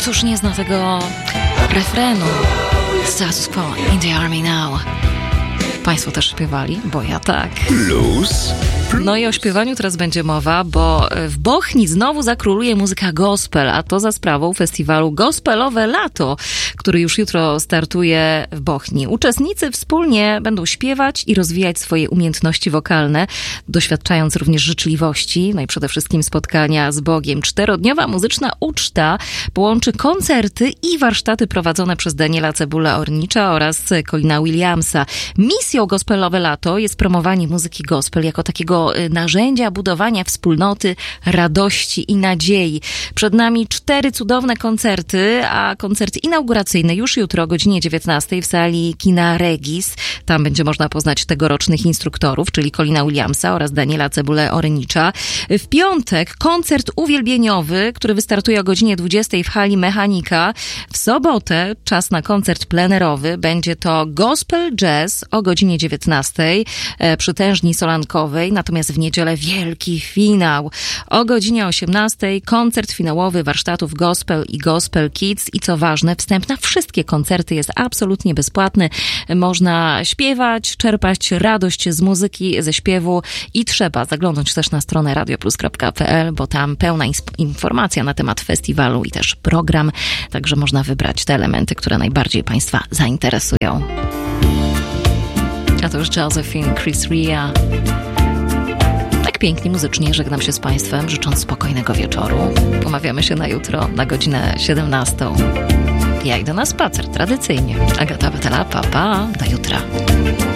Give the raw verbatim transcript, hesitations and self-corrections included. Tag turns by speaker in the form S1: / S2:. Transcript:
S1: Któż nie zna tego refrenu? Status quo, in the army now. Państwo też śpiewali? Bo ja tak.
S2: Plus.
S1: No i o śpiewaniu teraz będzie mowa, bo w Bochni znowu zakróluje muzyka gospel, a to za sprawą festiwalu Gospelowe Lato, który już jutro startuje w Bochni. Uczestnicy wspólnie będą śpiewać i rozwijać swoje umiejętności wokalne, doświadczając również życzliwości, no i przede wszystkim spotkania z Bogiem. Czterodniowa muzyczna uczta połączy koncerty i warsztaty prowadzone przez Daniela Cebula-Ornicza oraz Colina Williamsa. Misją Gospelowe Lato jest promowanie muzyki gospel jako takiego narzędzia budowania wspólnoty, radości i nadziei. Przed nami cztery cudowne koncerty, a koncert inauguracyjny już jutro o godzinie dziewiętnastej w sali kina Regis. Tam będzie można poznać tegorocznych instruktorów, czyli Colina Williamsa oraz Daniela Cebulę-Ornicza. W piątek koncert uwielbieniowy, który wystartuje o godzinie dwudziestej w hali Mechanika. W sobotę czas na koncert plenerowy. Będzie to gospel jazz o godzinie dziewiętnastej przy tężni solankowej. Natomiast w niedzielę wielki finał. O godzinie osiemnastej koncert finałowy warsztatów Gospel i Gospel Kids. I co ważne, wstęp na wszystkie koncerty jest absolutnie bezpłatny. Można śpiewać, czerpać radość z muzyki, ze śpiewu i trzeba zaglądnąć też na stronę radioplus kropka pe el, bo tam pełna informacja na temat festiwalu i też program. Także można wybrać te elementy, które najbardziej Państwa zainteresują. A to już Josephine, Chris Rea. Tak pięknie muzycznie żegnam się z Państwem, życząc spokojnego wieczoru. Umawiamy się na jutro, na godzinę siedemnastą. Ja idę na spacer, tradycyjnie. Agata Batala, pa, pa, do jutra.